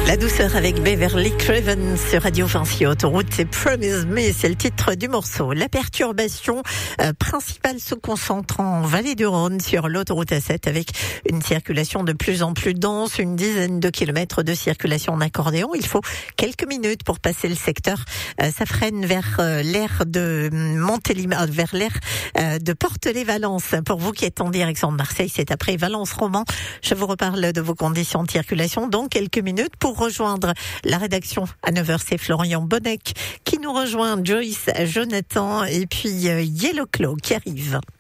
La douceur avec Beverly Craven sur Radio Vinci Autoroute, c'est Promise Me, c'est le titre du morceau. La perturbation principale se concentre en Vallée du Rhône sur l'autoroute A7 avec une circulation de plus en plus dense, une dizaine de kilomètres de circulation en accordéon. Il faut quelques minutes pour passer le secteur. Ça freine vers l'aire de Montélimar, vers l'aire de Portelet-Valence. Pour vous qui êtes en direction de Marseille, c'est après Valence-Roman. Je vous reparle de vos conditions de circulation dans quelques minutes. Pour rejoindre la rédaction à 9h, c'est Florian Bonnec qui nous rejoint, Joyce, Jonathan et puis Yellow Claw qui arrive.